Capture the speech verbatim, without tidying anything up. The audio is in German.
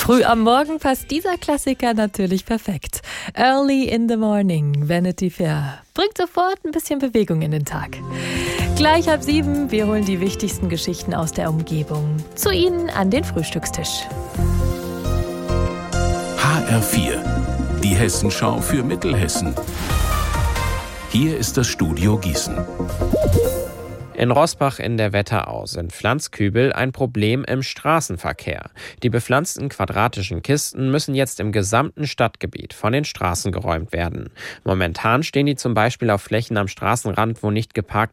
Früh am Morgen passt dieser Klassiker natürlich perfekt. Early in the morning, Vanity Fair. Bringt sofort ein bisschen Bewegung in den Tag. Gleich halb sieben, wir holen die wichtigsten Geschichten aus der Umgebung zu Ihnen an den Frühstückstisch. H R vier, die Hessenschau für Mittelhessen. Hier ist das Studio Gießen. In Roßbach in der Wetterau sind Pflanzkübel ein Problem im Straßenverkehr. Die bepflanzten quadratischen Kisten müssen jetzt im gesamten Stadtgebiet von den Straßen geräumt werden. Momentan stehen die zum Beispiel auf Flächen am Straßenrand, wo nicht geparkt